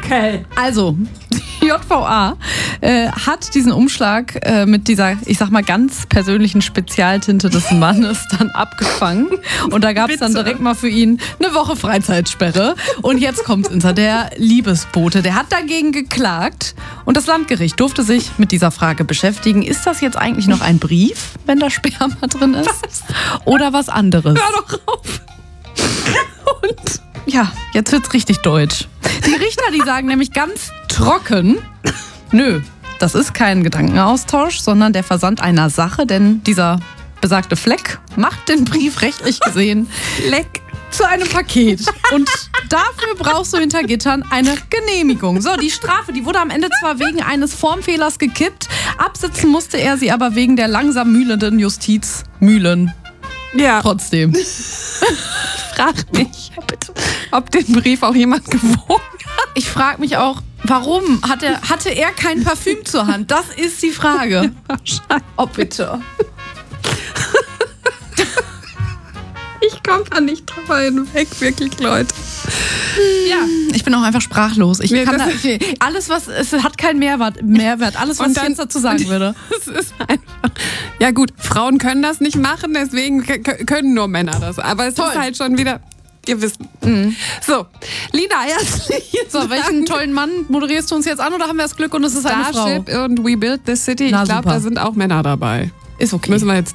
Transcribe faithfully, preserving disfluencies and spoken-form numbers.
Merkel! Also, die J V A äh, hat diesen Umschlag äh, mit dieser, ich sag mal, ganz persönlichen Spezialtinte des Mannes dann abgefangen. Und da gab es dann direkt mal für ihn eine Woche Freizeitsperre. Und jetzt kommt's hinter. Der Liebesbote, der hat dagegen geklagt. Und das Landgericht durfte sich mit dieser Frage beschäftigen. Ist das jetzt eigentlich noch ein Brief, wenn da Sperma drin ist? Was? Oder was anderes? Hör doch auf! Und ja, jetzt wird's richtig deutsch. Die Richter, die sagen nämlich ganz trocken, nö, das ist kein Gedankenaustausch, sondern der Versand einer Sache, denn dieser besagte Fleck macht den Brief rechtlich gesehen Leck. zu einem Paket. Und dafür brauchst du hinter Gittern eine Genehmigung. So, die Strafe, die wurde am Ende zwar wegen eines Formfehlers gekippt, absitzen musste er sie aber wegen der langsam mühlenden Justiz mühlen. Ja. Trotzdem. Ich frage mich, ob den Brief auch jemand gewogen hat. Ich frage mich auch, warum hat er, hatte er kein Parfüm zur Hand? Das ist die Frage. Wahrscheinlich. Oh, bitte. Ich komme da nicht drüber hinweg, wirklich, Leute. Ja, ich bin auch einfach sprachlos. Ich Nee, kann das da, okay, alles, was, es hat keinen Mehrwert, Mehrwert. Alles, was Und ich dann- jetzt dazu sagen würde. Das ist einfach. Ja, gut, Frauen können das nicht machen, deswegen k- k- können nur Männer das. Aber es Toll. ist halt schon wieder. Ihr wisst. Mhm. So, Lina, herzlichen So, welchen tollen Mann moderierst du uns jetzt an oder haben wir das Glück und es ist eine Frau? Starship und We Build This City. Na, Ich glaube, super. da sind auch Männer dabei. Ist okay. Müssen wir jetzt